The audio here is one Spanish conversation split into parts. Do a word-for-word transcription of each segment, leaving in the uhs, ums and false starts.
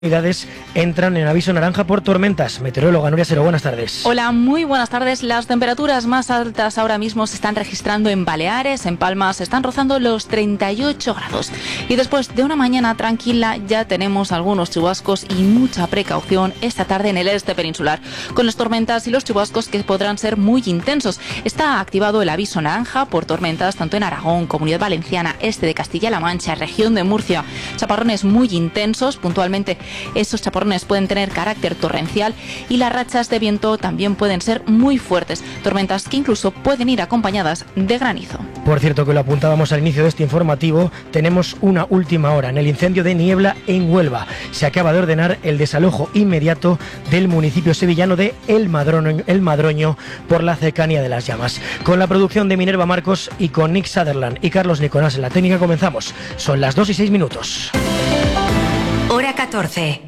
Unidades entran en aviso naranja por tormentas. Meteoróloga Nuria Sero, buenas tardes. Hola, muy buenas tardes. Las temperaturas más altas ahora mismo se están registrando en Baleares, en Palma, se están rozando los treinta y ocho grados. Y después de una mañana tranquila ya tenemos algunos chubascos y mucha precaución esta tarde en el este peninsular, con las tormentas y los chubascos que podrán ser muy intensos. Está activado el aviso naranja por tormentas tanto en Aragón, Comunidad Valenciana, este de Castilla-La Mancha, región de Murcia. Chaparrones muy intensos, puntualmente esos chaparrones pueden tener carácter torrencial y las rachas de viento también pueden ser muy fuertes, tormentas que incluso pueden ir acompañadas de granizo. Por cierto, que lo apuntábamos al inicio de este informativo, tenemos una última hora en el incendio de Niebla en Huelva. Se acaba de ordenar el desalojo inmediato del municipio sevillano de El Madroño, El Madroño por la cercanía de las llamas. Con la producción de Minerva Marcos y con Nick Sutherland y Carlos Nicolás en la técnica comenzamos. Son las dos y seis minutos. Hora catorce.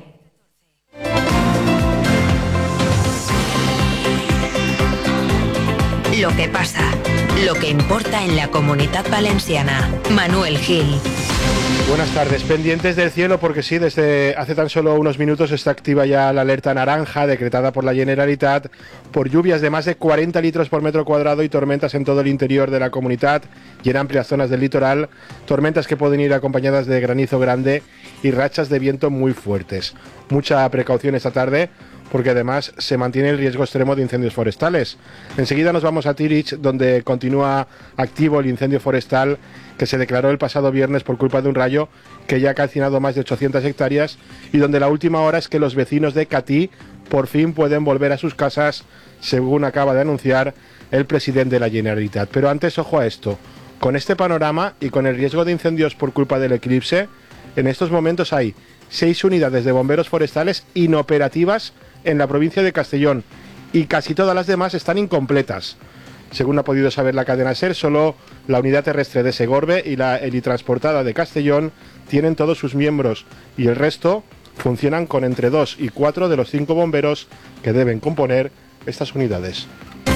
Lo que pasa, lo que importa en la Comunidad Valenciana. Manuel Gil. Buenas tardes, pendientes del cielo porque sí, desde hace tan solo unos minutos está activa ya la alerta naranja decretada por la Generalitat por lluvias de más de cuarenta litros por metro cuadrado y tormentas en todo el interior de la comunidad y en amplias zonas del litoral, tormentas que pueden ir acompañadas de granizo grande y rachas de viento muy fuertes. Mucha precaución esta tarde porque además se mantiene el riesgo extremo de incendios forestales. Enseguida nos vamos a Tirich, donde continúa activo el incendio forestal que se declaró el pasado viernes por culpa de un rayo que ya ha calcinado más de ochocientas hectáreas y donde la última hora es que los vecinos de Catí por fin pueden volver a sus casas, según acaba de anunciar el presidente de la Generalitat. Pero antes, ojo a esto, con este panorama y con el riesgo de incendios por culpa del eclipse, en estos momentos hay seis unidades de bomberos forestales inoperativas en la provincia de Castellón y casi todas las demás están incompletas. Según ha podido saber la cadena SER, solo la unidad terrestre de Segorbe y la helitransportada de Castellón tienen todos sus miembros y el resto funcionan con entre dos y cuatro de los cinco bomberos que deben componer estas unidades.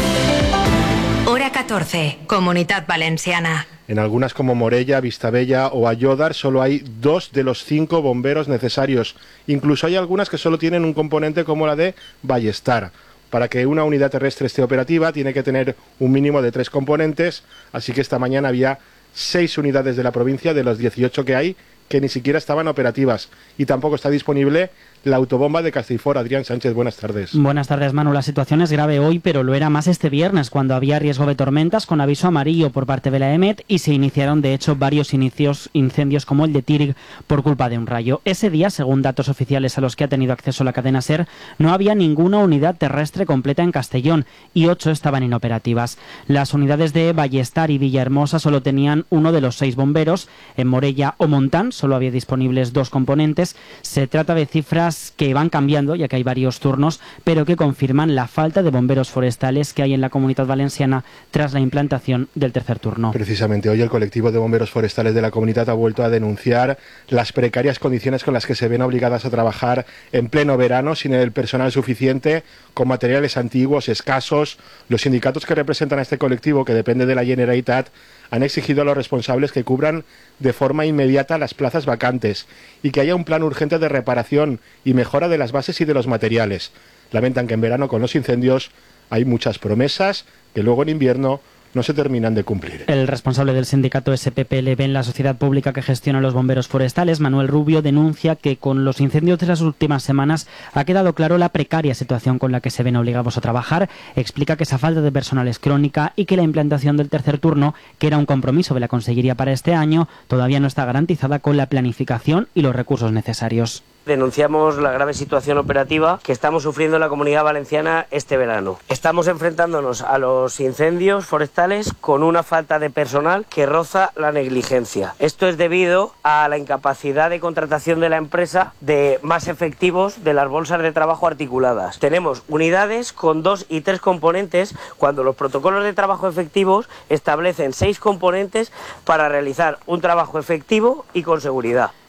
Hora catorce, Comunidad Valenciana. En algunas como Morella, Vistabella o Ayodar solo hay dos de los cinco bomberos necesarios. Incluso hay algunas que solo tienen un componente como la de Ballestar. Para que una unidad terrestre esté operativa tiene que tener un mínimo de tres componentes, así que esta mañana había seis unidades de la provincia de los dieciocho que hay que ni siquiera estaban operativas y tampoco está disponible la autobomba de Castellfort. Adrián Sánchez, buenas tardes. Buenas tardes, Manu. La situación es grave hoy, pero lo era más este viernes, cuando había riesgo de tormentas con aviso amarillo por parte de la E M E T y se iniciaron, de hecho, varios inicios incendios como el de Tírig por culpa de un rayo. Ese día, según datos oficiales a los que ha tenido acceso la cadena SER, no había ninguna unidad terrestre completa en Castellón y ocho estaban inoperativas. Las unidades de Ballestar y Villahermosa solo tenían uno de los seis bomberos. En Morella o Montán solo había disponibles dos componentes. Se trata de cifras que van cambiando, ya que hay varios turnos, pero que confirman la falta de bomberos forestales que hay en la Comunidad Valenciana tras la implantación del tercer turno. Precisamente hoy el colectivo de bomberos forestales de la comunidad ha vuelto a denunciar las precarias condiciones con las que se ven obligadas a trabajar en pleno verano sin el personal suficiente, con materiales antiguos, escasos. Los sindicatos que representan a este colectivo, que depende de la Generalitat, han exigido a los responsables que cubran de forma inmediata las plazas vacantes y que haya un plan urgente de reparación y mejora de las bases y de los materiales. Lamentan que en verano con los incendios hay muchas promesas que luego en invierno no se terminan de cumplir. El responsable del sindicato S P P L B en la sociedad pública que gestiona los bomberos forestales, Manuel Rubio, denuncia que con los incendios de las últimas semanas ha quedado claro la precaria situación con la que se ven obligados a trabajar. Explica que esa falta de personal es crónica y que la implantación del tercer turno, que era un compromiso de la Consellería para este año, todavía no está garantizada con la planificación y los recursos necesarios. Denunciamos la grave situación operativa que estamos sufriendo en la Comunidad Valenciana este verano. Estamos enfrentándonos a los incendios forestales con una falta de personal que roza la negligencia. Esto es debido a la incapacidad de contratación de la empresa de más efectivos de las bolsas de trabajo articuladas. Tenemos unidades con dos y tres componentes cuando los protocolos de trabajo efectivos establecen seis componentes para realizar un trabajo efectivo y con seguridad.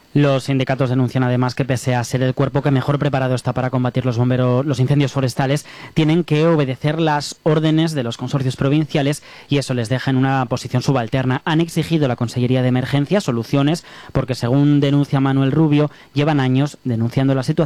Los sindicatos denuncian además que pese a ser el cuerpo que mejor preparado está para combatir los bomberos, los incendios forestales, tienen que obedecer las órdenes de los consorcios provinciales y eso les deja en una posición subalterna. Han exigido a la Consellería de Emergencia soluciones porque, según denuncia Manuel Rubio, llevan años denunciando la situación